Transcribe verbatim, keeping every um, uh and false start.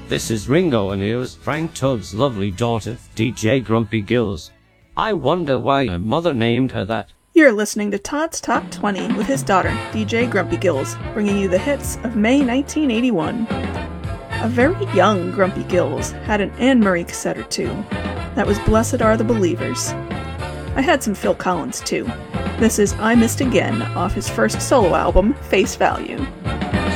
This is Ringo and here's Frank Tubbs' lovely daughter, D J Grumpy Gills. I wonder why her mother named her that. You're listening to Todd's Top twenty with his daughter, D J Grumpy Gills, bringing you the hits of May nineteen eighty-one. A very young Grumpy Gills had an Anne Murray cassette or two. That was Blessed Are the Believers. I had some Phil Collins too. This is I Missed Again off his first solo album, Face Value.